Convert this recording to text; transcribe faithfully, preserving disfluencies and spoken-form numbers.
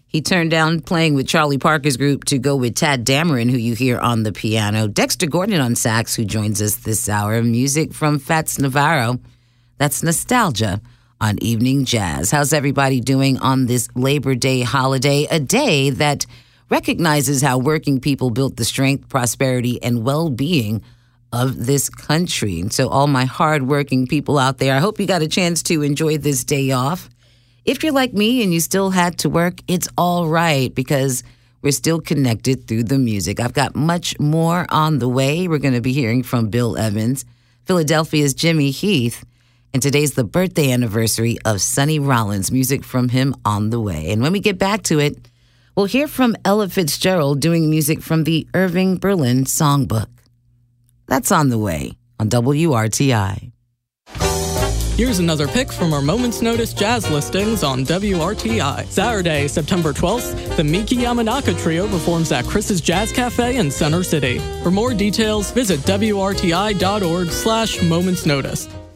He turned down playing with Charlie Parker's group to go with Tad Dameron, who you hear on the piano. Dexter Gordon on sax, who joins us this hour. Music from Fats Navarro. That's Nostalgia on Evening Jazz. How's everybody doing on this Labor Day holiday? A day that recognizes how working people built the strength, prosperity, and well-being of this country. And so all my hardworking people out there, I hope you got a chance to enjoy this day off. If you're like me and you still had to work, it's all right because we're still connected through the music. I've got much more on the way. We're going to be hearing from Bill Evans, Philadelphia's Jimmy Heath, and today's the birthday anniversary of Sonny Rollins. Music from him on the way. And when we get back to it, we'll hear from Ella Fitzgerald doing music from the Irving Berlin Songbook. That's on the way on W R T I. Here's another pick from our Moments Notice jazz listings on W R T I. Saturday, September twelfth, the Miki Yamanaka Trio performs at Chris's Jazz Cafe in Center City. For more details, visit W R T I dot org slash Moments Notice.